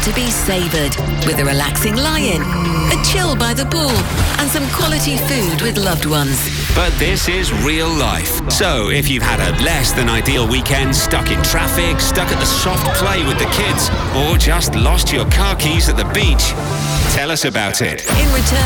to be savoured with a relaxing lie-in, a chill by the pool, and some quality food with loved ones. But this is real life. So if you've had a less than ideal weekend, stuck in traffic, stuck at the soft play with the kids, or just lost your car keys at the beach, tell us about it. In return